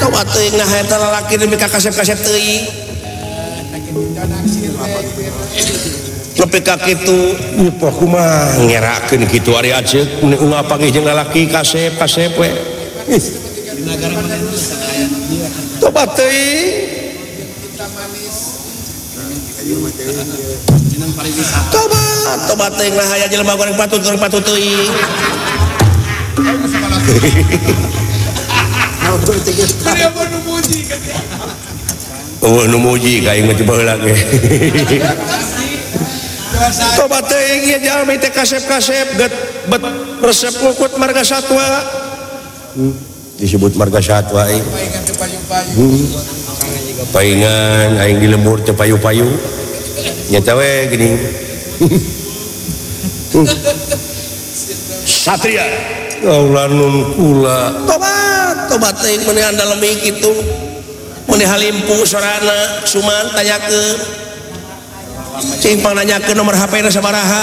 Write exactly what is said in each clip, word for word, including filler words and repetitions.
coba teuing nah eta lalaki nepi ka kasep-kasep teuing nepi ka kitu poh kumaha ngerakeun kitu ari aceuk ungah panggih jeung lalaki kasep-kasep we coba teuing coba coba teuing nah aya jelema goreng patut goreng patut teuing oh nu muji ka aing mah coba heula ge coba teuing ieu jalmi teh kasep-kasep bet bet resep ngukut marga satwa disebut marga satwa ieu paingan aing di lembur teh payu-payu nyata we geuning satria kaulanun kula tobat tobat teuing meuneh andalemi kitu meuneh halimpu sorana suman tanyakeun cing pangnanyakeun nomor H P-na sabaraha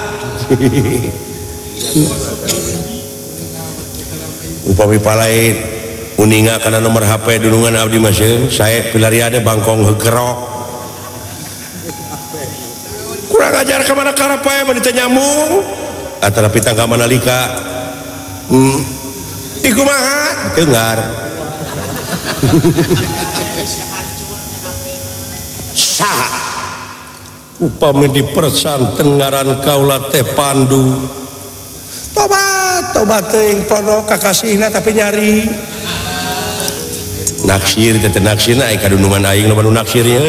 upami palaid uninga kana nomor H P dunungan abdi mah sieun sae pilariade bangkong heugerok kurang ajar ka mana karapae mah ditanya nyamung atara pitang ka manalika Hmm. Di kumaha dengar saha upami di persanten ngaran kaula teh Pandu tobat tobat teuing pono kakasihna tapi nyari naksir teh naksirna aya kadunungan aing loba nu naksirnya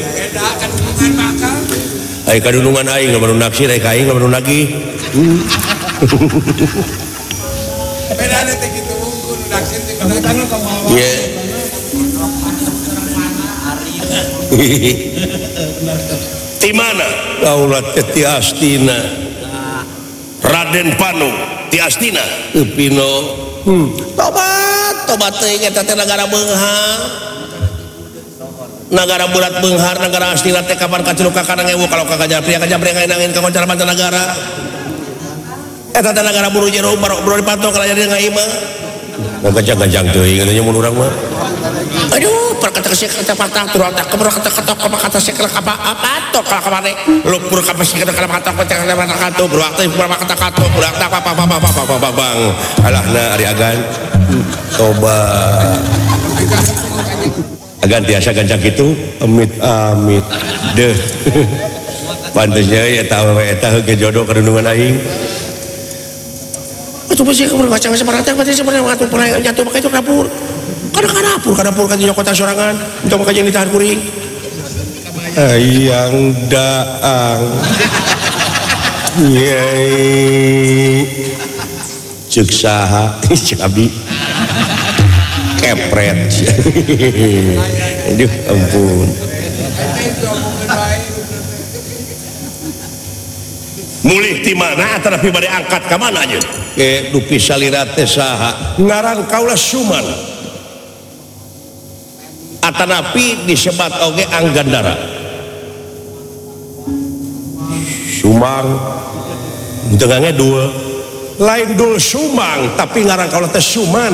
aya kadunungan aing loba nu naksir aya ka aing loba nu nagih bedana teh kitu unggul naksir teh kadang ye di mana kaula teh ti Astina Raden Panu ti Astina Upino hmm. tobat tobat teuing eta teh nagara beunghar nagara bulat beunghar nagara Astina teh kapan kaceluka kana ngewu kalau ka kajapri kajapri ngainangin ka koncara mancanagara eta teh nagara buru jero barok buru dipatok kalau jadi ngai mah ngajang-ngajang teuing nya mun urang mah aduh perkata kesek kata patah turun tak kebro kata kata apa kata sek apa apa tok kalau kamane lu pur kapasik kata kata patah kata kata kata bro aktif berapa kata kata bro tak apa apa apa apa apa bang alahna ari agan coba agan tiasa gancang kitu amit amit deh pantesnya eta eta heuge jodoh kadunungan aing coba sih kamu baca baca perhatian berarti sebenarnya waktu pernah jatuh pakai itu dapur kada kada dapur kada dapur kan di kota sorangan untuk makan yang ditahan kuring ayang daang nyai cek saha cek abdi kepret aduh ampun mulih di mana tapi bade angkat ke mana aja ke dupi salira teh saha ngaran kaula Suman atanapi disebat oge Anggandara Sumang tengahnya dua lain dul Sumang tapi ngaran kaula teh Suman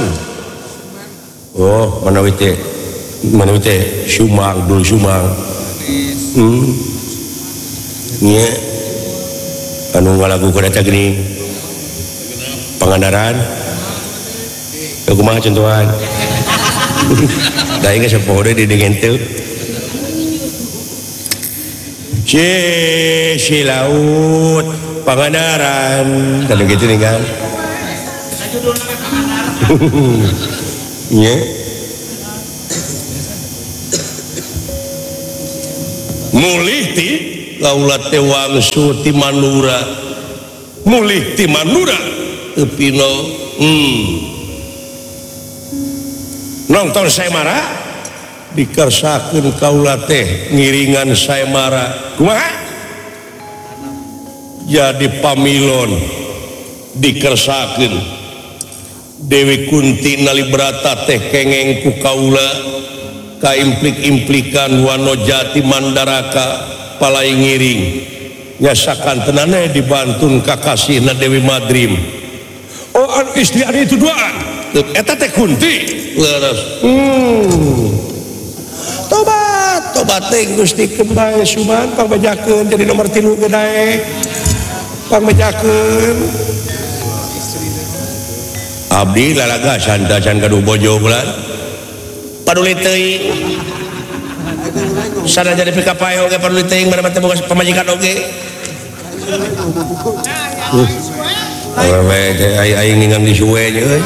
oh mana wite mana wite Sumang dul Sumang hmm nya anu ngalagukeun eta geuning Pangandaran kumaha contohan da geus sapoho deui didengen teu si si laut Pangandaran kana kitu ningal nya mulih ti laula teh wangsu ti Manura mulih ti Manura Upino hmm. nonton Saemara dikersakeun kaula teh ngiringan Saemara kumaha jadi pamilon dikersakeun Dewi Kunti nalibrata teh kengeng ku kaula kaimplik-implikan Wanojati Mandaraka palai ngiring nyasakan tenane dibantun kakasihna Dewi Madrim oh istri anu itu duaan eta teh Kunti leres hmm tobat tobat teh Gusti kembali Suman pangbejakeun jadi nomor tilu gedae pangbejakeun abdi lalaga santa can gaduh bojo bulan paduli teuing sada jadi pikapae oge paduli teuing mana teh boga pamajikan oge awewe teh aing ningang di suwe nya euy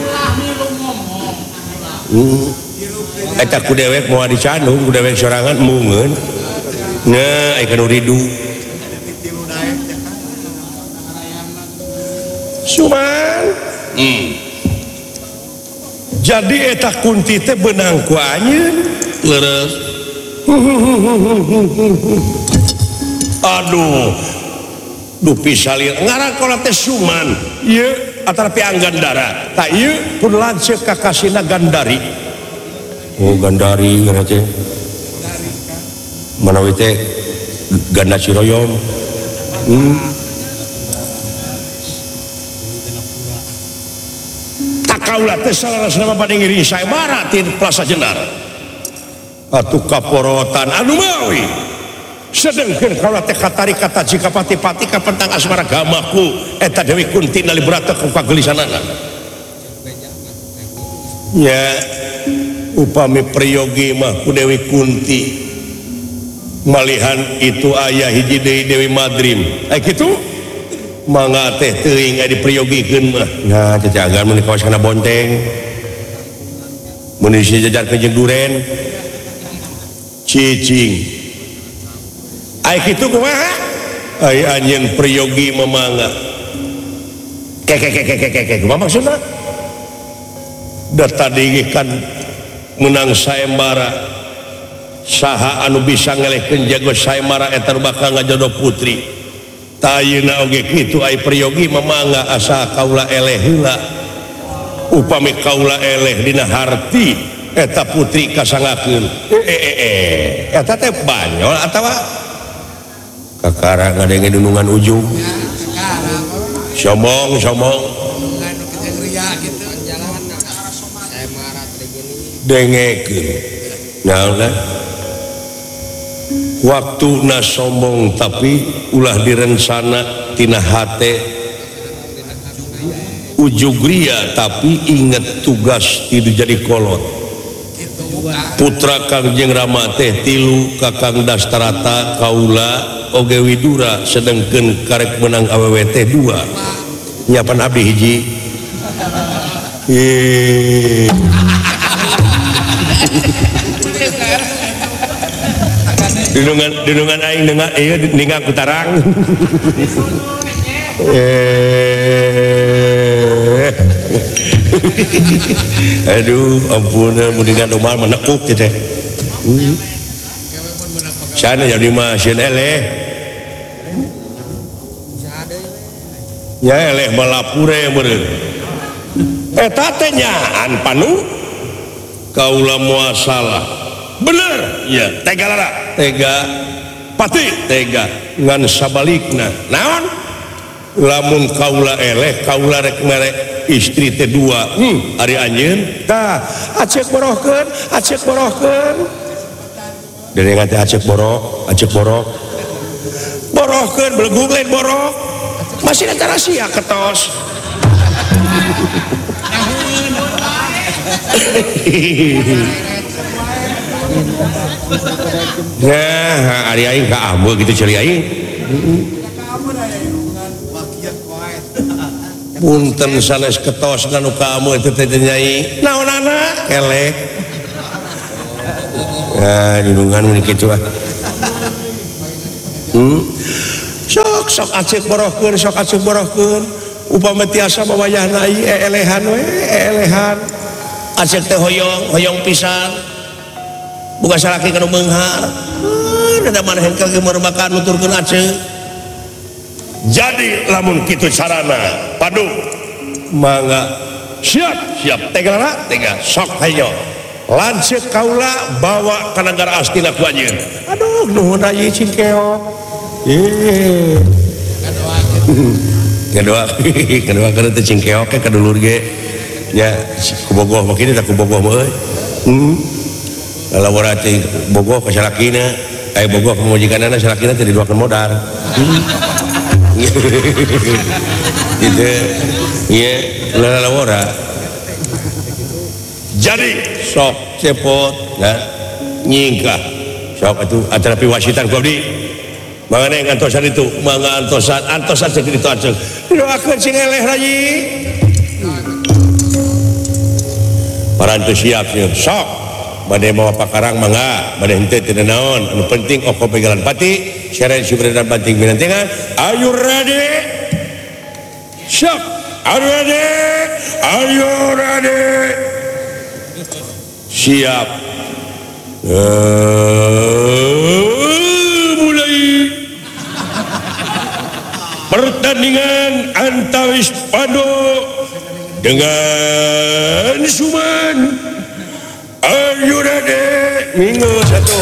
eta ku dewek moal dicandung ku dewek sorangan mungeun nya aya kanu ridu Suman hmm. Jadi eta Kunti teh benang ku anjeun leres aduh duh pisalir ngaran kolot teh Suman ieu atarapi Anggandara tak ieu pun lanceuk kakasina Gandari oh Gandari ngana teh manawi teh Ganda Ciroyom hmm. Kaula teh salasana bade ngiring saemara ti Plaza Jenar atuh kaporotan anu mawi sedengkeun kaula teh katari kata jika pati-pati ka pentang asmara gamaku eta Dewi Kunti nali berata ku kagelisanana nya upami priyogi mah ku Dewi Kunti malihan itu aya hiji deui Dewi Madrim aya kitu mangga teh teuing aya dipriyogikeun mah nah cacagan mun kawasan Bonteng mun disejajarkeun jeung duren cicing aya kitu kumaha aya anjeun priyogi mamangga kek kek kek kek kek kumaha maksudna da tadi kan menang saembara saha anu bisa ngelehkeun jago saembara eta bakal ngajodoh putri tayuna oge kitu ai priyogi mamangga asa kaula eleh heula upami kaula eleh dina harti eta putri kasangakeun eh eh eh eta teh banyol atawa kakara ngadenge dunungan ujung sombong sombong dengekeun naon waktu na sombong tapi ulah direncana tina hate ujugria tapi inget tugas tidu jadi kolot putra Kangjeng Rama teh tilu Kakang Dastarata kaula oge Widura sedengkeun karek menang awewe teh dua nyapan abdi hiji eh Dunungan dunungan aing dengar ieu ningak kutarang. Eh. Aduh, ampun mun dengan domar menekuk teh. Sana jadi masieun eleh. Nya eleh balapure meureun. Eta teh nyaan panu kaula moal salah. Bener ya tega lara tega pati tega ngan sabalikna naon lamun kaula eleh kaula rek mere istri teh dua hmm ari anjeun tah acek borohkeun acek borohkeun derengan teh acek borok acek borok borohkeun belegung lain borok masih ada rahasia ketos nah ari aing ka ambeul gitu ceri aing punten sanes ketos nganu ka ambeul teh teh nyai naonana kelek nah didungan mun kitu ah hmm sok sok acek borohkeun sok acek borohkeun upama tiasa mawayahna ieu elehan we elehan acek teh hoyong hoyong pisan bukan salaki kanu beunghar ada manahen kage merbakan nuturkeun aceh jadi lamun kitu carana padu mangga siap siap tega lara tega sok hayo lanceuk kaula bawa ka nagara Astina ku anjeun aduh nuhun ayi cingkeok eh ngadoa ngadoa kana teh cingkeok ke kadulur ge ya kubogoh makin tak kubogoh mah euy hmm kalau berarti bogoh ka salakina aya bogoh ka majikanana salakina teh diduakeun modal gitu ya lalawara jadi sok cepot nah nyingkah sok atuh acara piwasitan ku abdi mangana yang antosan itu mangga antosan antosan cek itu aja doakeun sing eleh rayi parantos siap sok bade mawa pakarang mangga bade henteu teu naon anu penting oko pegalan pati syarat subredan banting binantengan are you ready sok are you ready are you ready siap uh, mulai pertandingan antawis Pando dengan Suman. Are you ready? Minggu satu.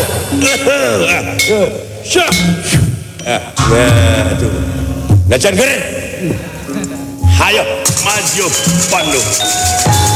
Syah. Nah, itu. Nacan keren. Hayo, maju Pando.